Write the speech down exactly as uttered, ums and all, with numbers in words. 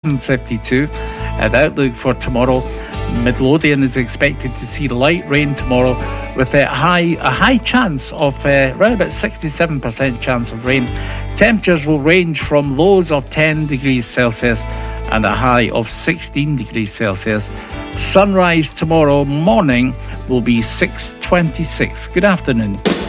seven fifty-two. Uh, the outlook for tomorrow: Midlothian is expected to see light rain tomorrow, with a high a high chance of uh, around about sixty-seven percent chance of rain. Temperatures will range from lows of ten degrees Celsius and a high of sixteen degrees Celsius. Sunrise tomorrow morning will be six twenty-six. Good afternoon.